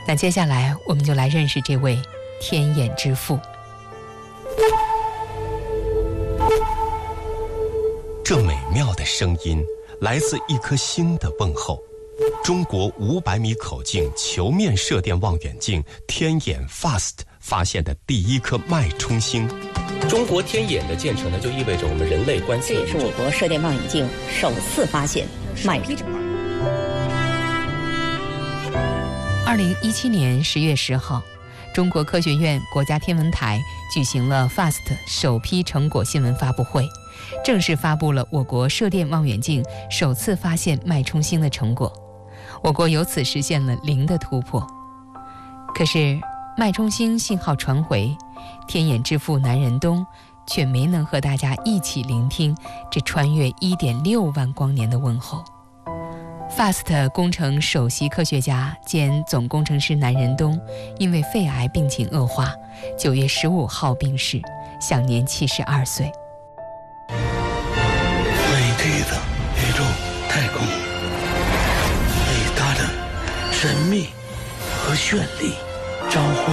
那接下来我们就来认识这位天眼之父。 这美妙的声音来自一颗星的问候。中国500米口径球面射电望远镜天眼 FAST 发现的第一颗脉冲星。中国天眼的建成呢，就意味着我们人类观测。 这也是我国射电望远镜首次发现脉冲。 2017年10月10号，中国科学院国家天文台举行了 FAST 首批成果新闻发布会，正式发布了我国射电望远镜首次发现脉冲星的成果。我国由此实现了0的突破。可是脉冲星信号传回，天眼之父南仁东却没能和大家一起聆听这穿越1.6万光年的问候。FAST 工程首席科学家兼总工程师南仁东因为肺癌病情恶化，9月15号病逝，享年72岁。 美丽的宇宙太空，伟大的神秘和绚丽，召唤